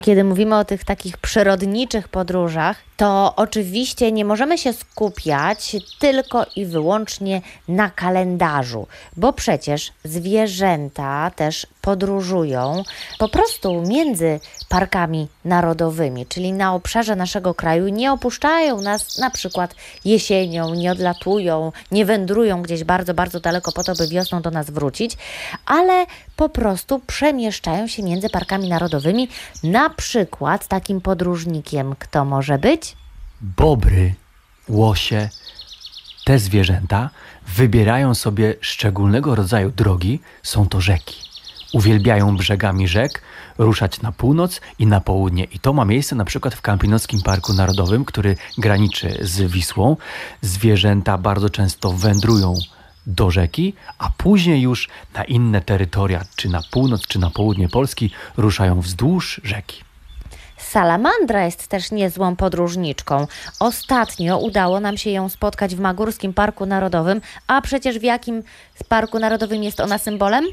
Kiedy mówimy o tych takich przyrodniczych podróżach, to oczywiście nie możemy się skupiać tylko i wyłącznie na kalendarzu, bo przecież zwierzęta też podróżują po prostu między parkami narodowymi, czyli na obszarze naszego kraju, nie opuszczają nas na przykład jesienią, nie odlatują, nie wędrują gdzieś bardzo, bardzo daleko po to, by wiosną do nas wrócić, ale po prostu przemieszczają się między parkami narodowymi. Na przykład takim podróżnikiem kto może być? Bobry, łosie, te zwierzęta wybierają sobie szczególnego rodzaju drogi, są to rzeki. Uwielbiają brzegami rzek ruszać na północ i na południe. I to ma miejsce na przykład w Kampinosskim Parku Narodowym, który graniczy z Wisłą. Zwierzęta bardzo często wędrują do rzeki, a później już na inne terytoria, czy na północ, czy na południe Polski, ruszają wzdłuż rzeki. Salamandra jest też niezłą podróżniczką. Ostatnio udało nam się ją spotkać w Magórskim Parku Narodowym, a przecież w jakim parku narodowym jest ona symbolem?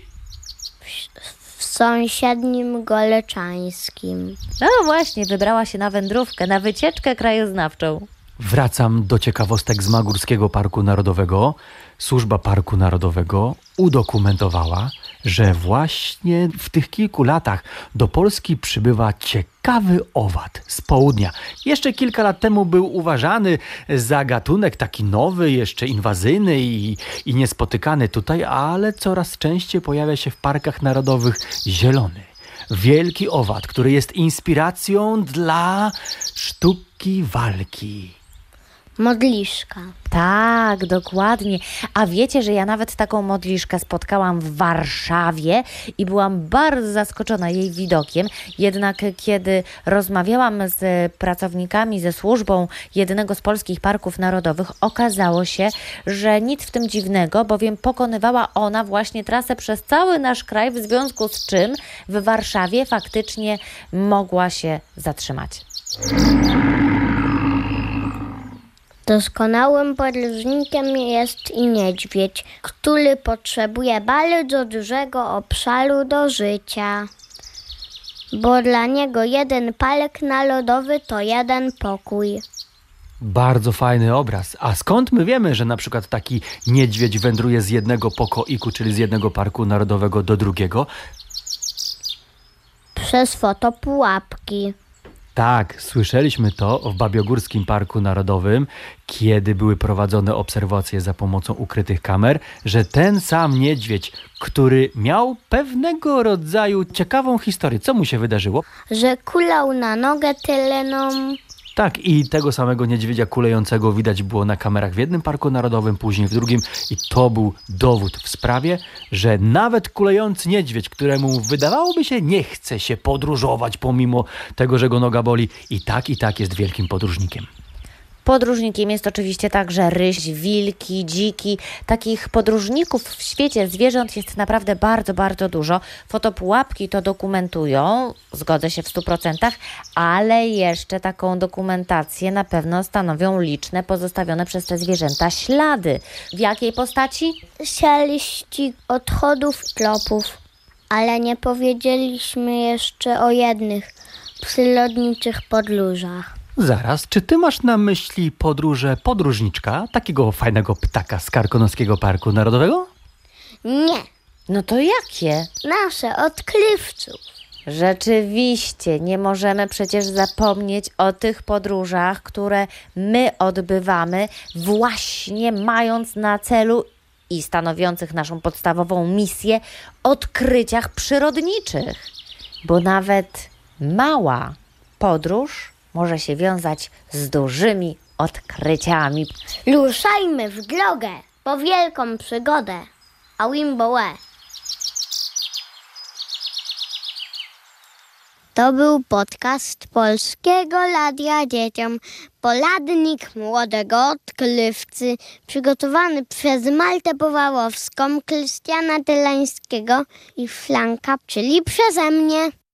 W sąsiednim Goleczańskim. No właśnie, wybrała się na wędrówkę, na wycieczkę krajoznawczą. Wracam do ciekawostek z Magórskiego Parku Narodowego. Służba Parku Narodowego udokumentowała, że właśnie w tych kilku latach do Polski przybywa ciekawy owad z południa. Jeszcze kilka lat temu był uważany za gatunek taki nowy, jeszcze inwazyjny i niespotykany tutaj, ale coraz częściej pojawia się w parkach narodowych zielony. Wielki owad, który jest inspiracją dla sztuki walki. Modliszka. Tak, dokładnie. A wiecie, że ja nawet taką modliszkę spotkałam w Warszawie i byłam bardzo zaskoczona jej widokiem. Jednak kiedy rozmawiałam z pracownikami, ze służbą jednego z polskich parków narodowych, okazało się, że nic w tym dziwnego, bowiem pokonywała ona właśnie trasę przez cały nasz kraj, w związku z czym w Warszawie faktycznie mogła się zatrzymać. Doskonałym podróżnikiem jest i niedźwiedź, który potrzebuje bardzo dużego obszaru do życia. Bo dla niego jeden park narodowy to jeden pokój. Bardzo fajny obraz. A skąd my wiemy, że na przykład taki niedźwiedź wędruje z jednego pokoiku, czyli z jednego parku narodowego do drugiego? Przez fotopułapki. Tak, słyszeliśmy to w Babiogórskim Parku Narodowym, kiedy były prowadzone obserwacje za pomocą ukrytych kamer, że ten sam niedźwiedź, który miał pewnego rodzaju ciekawą historię. Co mu się wydarzyło? Że kulał na nogę tyleną. Tak, i tego samego niedźwiedzia kulejącego widać było na kamerach w jednym parku narodowym, później w drugim i to był dowód w sprawie, że nawet kulejący niedźwiedź, któremu wydawałoby się nie chce się podróżować pomimo tego, że go noga boli, i tak jest wielkim podróżnikiem. Podróżnikiem jest oczywiście także ryś, wilki, dziki. Takich podróżników w świecie zwierząt jest naprawdę bardzo, bardzo dużo. Fotopułapki to dokumentują, zgodzę się w 100%, ale jeszcze taką dokumentację na pewno stanowią liczne pozostawione przez te zwierzęta ślady. W jakiej postaci? Sialiści odchodów tropów. Ale nie powiedzieliśmy jeszcze o jednych przyrodniczych podróżach. Zaraz, czy ty masz na myśli podróże podróżniczka, takiego fajnego ptaka z Karkonoskiego Parku Narodowego? Nie, No to jakie? nasze odkrywców. Rzeczywiście, nie możemy przecież zapomnieć o tych podróżach, które my odbywamy, właśnie mając na celu i stanowiących naszą podstawową misję odkryciach przyrodniczych. Bo nawet mała podróż może się wiązać z dużymi odkryciami. Ruszajmy w drogę po wielką przygodę. A Wimboe. To był podcast Polskiego Radia Dzieciom. Poradnik młodego odkrywcy, przygotowany przez Martę Powałowską, Krystiana Tylańskiego i Franka, czyli przeze mnie.